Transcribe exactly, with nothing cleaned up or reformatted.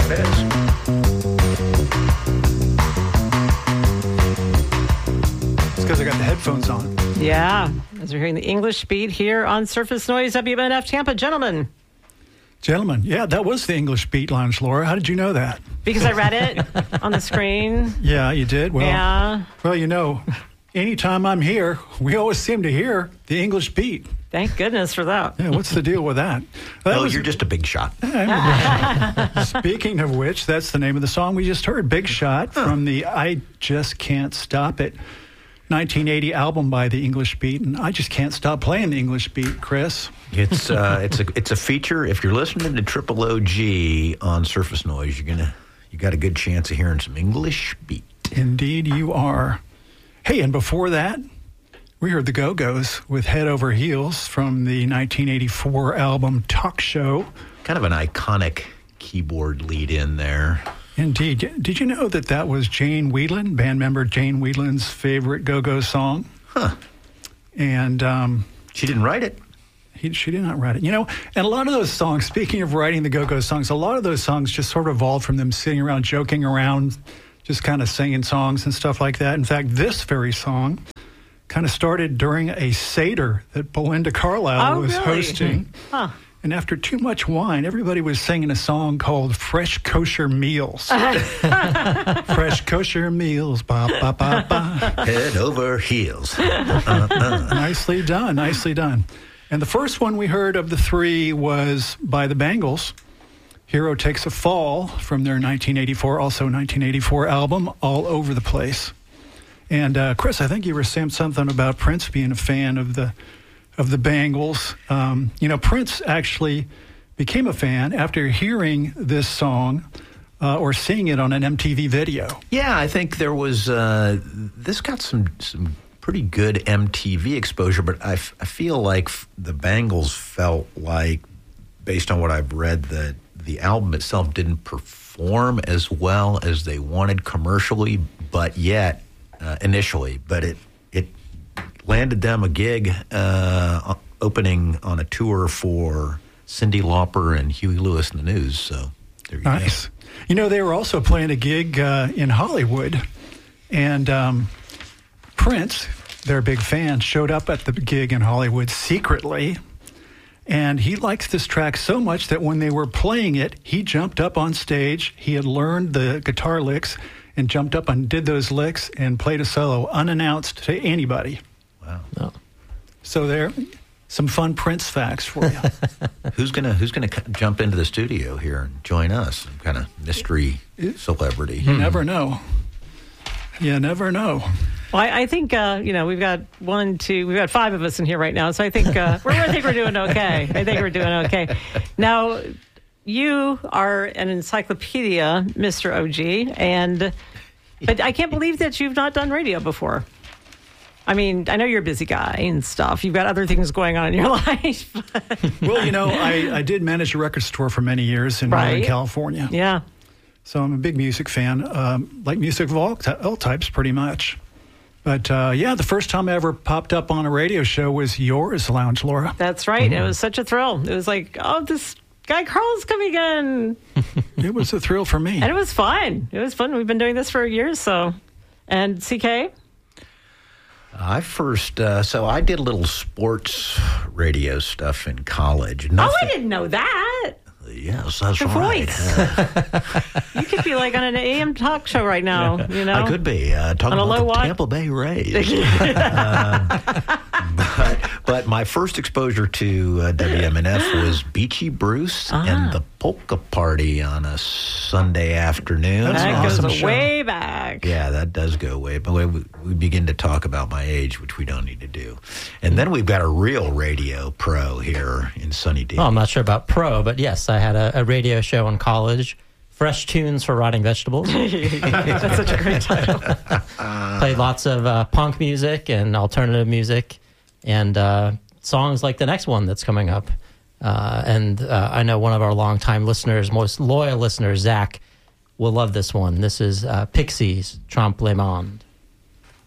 Fez. It's because I got the headphones on. Yeah, as we're hearing the English Beat here on Surface Noise, W M N F Tampa. Gentlemen. Gentlemen, yeah, that was the English Beat Lounge, Laura. How did you know that? Because I read it on the screen. Yeah, you did? Well, yeah. Well, you know, anytime I'm here, we always seem to hear the English Beat. Thank goodness for that. Yeah, what's the deal with that? that Oh, was, you're just a big shot. Speaking of which, that's the name of the song we just heard, Big Shot, huh. from the I Just Can't Stop It nineteen eighty album by the English Beat. And I just can't stop playing the English Beat, Chris. It's uh, it's a it's a feature. If you're listening to Triple O G on Surface Noise, you're gonna you got a good chance of hearing some English Beat. Indeed, you are. Hey, and before that, we heard the Go-Go's with Head Over Heels from the nineteen eighty-four album Talk Show. Kind of an iconic keyboard lead in there. Indeed. Did you know that that was Jane Wiedlin, band member Jane Wiedlin's favorite Go-Go song? Huh. And um, she didn't write it. He, she did not write it. You know, and a lot of those songs, speaking of writing the Go-Go songs, a lot of those songs just sort of evolved from them sitting around, joking around, just kind of singing songs and stuff like that. In fact, this very song kind of started during a Seder that Belinda Carlisle oh, was really? hosting. Huh. And after too much wine, everybody was singing a song called Fresh Kosher Meals. Fresh Kosher Meals, ba, ba, ba, ba. Head over heels. Uh, uh. Nicely done, nicely done. And the first one we heard of the three was by the Bangles, Hero Takes a Fall, from their nineteen eighty-four, also nineteen eighty-four album, All Over the Place. And uh, Chris, I think you were saying something about Prince being a fan of the of the Bangles. Um, you know, Prince actually became a fan after hearing this song uh, or seeing it on an M T V video. Yeah, I think there was, uh, this got some, some pretty good M T V exposure, but I, f- I feel like f- the Bangles felt like, based on what I've read, that the album itself didn't perform as well as they wanted commercially, but yet, uh, initially, but it, it landed them a gig uh, opening on a tour for Cyndi Lauper and Huey Lewis and the News. So there you nice. go. You know, they were also playing a gig uh, in Hollywood, and um, Prince, their big fan, showed up at the gig in Hollywood secretly, and he likes this track so much that when they were playing it, he jumped up on stage. He had learned the guitar licks and jumped up and did those licks and played a solo unannounced to anybody. Wow. Oh. So there, some fun Prince facts for you. who's gonna Who's gonna jump into the studio here and join us? Some kind of mystery celebrity. You never know. You never know. Well, I, I think, uh, you know, we've got one, two, we've got five of us in here right now. So I think, uh, we're, I think we're doing okay. I think we're doing okay. Now, you are an encyclopedia, Mister O G, and but I can't believe that you've not done radio before. I mean, I know you're a busy guy and stuff. You've got other things going on in your life. Well, you know, I, I did manage a record store for many years in right. Northern California. Yeah. So I'm a big music fan, um, like music of all, all types pretty much. But, uh, yeah, the first time I ever popped up on a radio show was yours, Lounge Laura. That's right. Mm-hmm. It was such a thrill. It was like, oh, this guy Carl's coming in. It was a thrill for me. And it was fun. It was fun. We've been doing this for years, so. And C K? I first, uh, so I did a little sports radio stuff in college. Nothing, oh, I didn't know that. Yes, that's Your right. voice. You could be like on an A M talk show right now, you know? I could be uh, talking on a about low the watt. Tampa Bay Rays. uh, but, but my first exposure to uh, W M N F was Beachy Bruce ah. and the Polka Party on a Sunday afternoon. That's that an awesome goes show. way back. Yeah, that does go way. But we, we begin to talk about my age, which we don't need to do. And then we've got a real radio pro here in Sunny D. Well, I'm not sure about pro, but yes, I had a, a radio show in college. Fresh Tunes for Rotting Vegetables. That's such a great title. Played lots of uh, punk music and alternative music and uh, songs like the next one that's coming up. Uh, and uh, I know one of our longtime listeners, most loyal listeners, Zach, will love this one. This is uh, Pixies, Trompe le Monde.